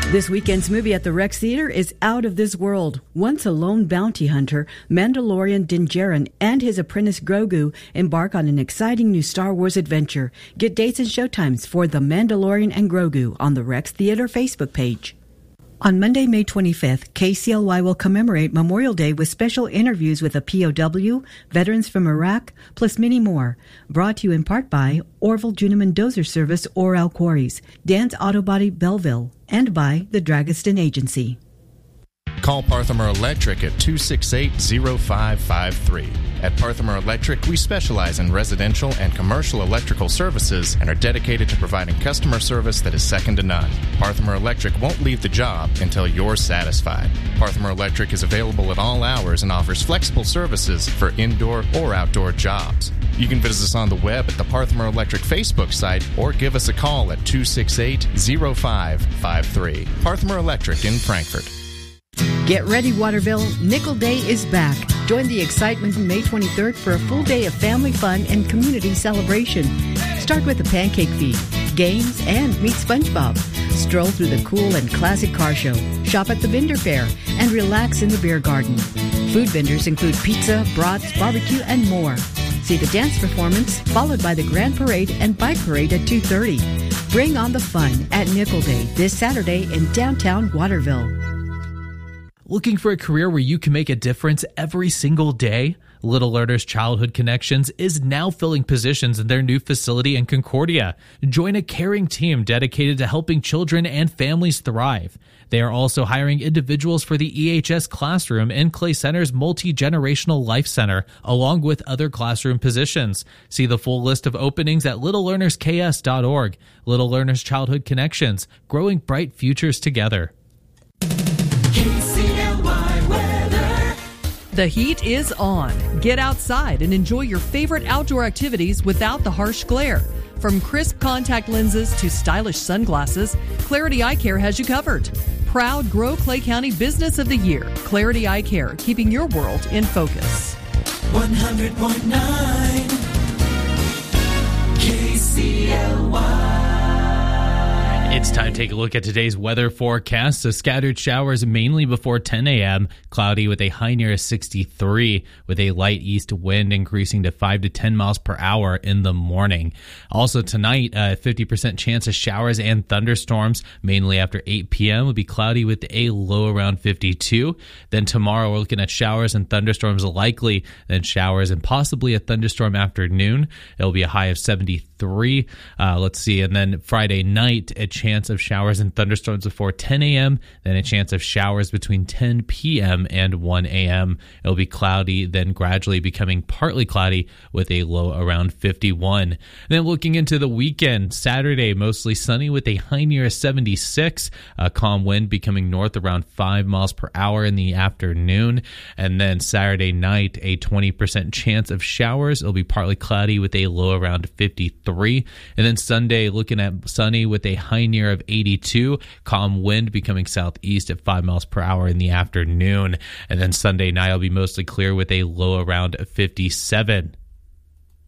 This weekend's movie at the Rex Theater is out of this world. Once a lone bounty hunter, Mandalorian Din Djarin and his apprentice Grogu embark on an exciting new Star Wars adventure. Get dates and showtimes for The Mandalorian and Grogu on the Rex Theater Facebook page. On Monday, May 25th, KCLY will commemorate Memorial Day with special interviews with a POW, veterans from Iraq, plus many more. Brought to you in part by Orville Juniman Dozer Service, Oral Quarries, Dan's Auto Body Belleville, and by the Dragaston Agency. Call Parthamer Electric at 268-0553. At Parthamer Electric, we specialize in residential and commercial electrical services and are dedicated to providing customer service that is second to none. Parthamer Electric won't leave the job until you're satisfied. Parthamer Electric is available at all hours and offers flexible services for indoor or outdoor jobs. You can visit us on the web at the Parthamer Electric Facebook site or give us a call at 268-0553. Parthamer Electric in Frankfort. Get ready, Waterville. Nickel Day is back. Join the excitement on May 23rd for a full day of family fun and community celebration. Start with a pancake feed, games, and meet SpongeBob. Stroll through the cool and classic car show, shop at the vendor fair, and relax in the beer garden. Food vendors include pizza, brats, barbecue, and more. See the dance performance, followed by the grand parade and bike parade at 2:30. Bring on the fun at Nickel Day this Saturday in downtown Waterville. Looking for a career where you can make a difference every single day? Little Learners Childhood Connections is now filling positions in their new facility in Concordia. Join a caring team dedicated to helping children and families thrive. They are also hiring individuals for the EHS classroom and Clay Center's Multi-Generational Life Center, along with other classroom positions. See the full list of openings at littlelearnersks.org. Little Learners Childhood Connections, growing bright futures together. The heat is on. Get outside and enjoy your favorite outdoor activities without the harsh glare. From crisp contact lenses to stylish sunglasses, Clarity Eye Care has you covered. Proud Grow Clay County Business of the Year, Clarity Eye Care, keeping your world in focus. 100.9 KCLY. It's time to take a look at today's weather forecast. So scattered showers mainly before 10 a.m. Cloudy with a high near 63 with a light east wind increasing to 5 to 10 miles per hour in the morning. Also tonight, 50% chance of showers and thunderstorms mainly after 8 p.m. will be cloudy with a low around 52. Then tomorrow we're looking at showers and thunderstorms likely, then showers and possibly a thunderstorm afternoon. It'll be a high of 73. And then Friday night, a chance of showers and thunderstorms before 10 a.m., then a chance of showers between 10 p.m. and 1 a.m. It'll be cloudy, then gradually becoming partly cloudy with a low around 51. And then looking into the weekend, Saturday, mostly sunny with a high near 76, a calm wind becoming north around 5 miles per hour in the afternoon. And then Saturday night, a 20% chance of showers. It'll be partly cloudy with a low around 53. And then Sunday, looking at sunny with a high near of 82, calm wind becoming southeast at 5 miles per hour in the afternoon. And then Sunday night will be mostly clear with a low around 57.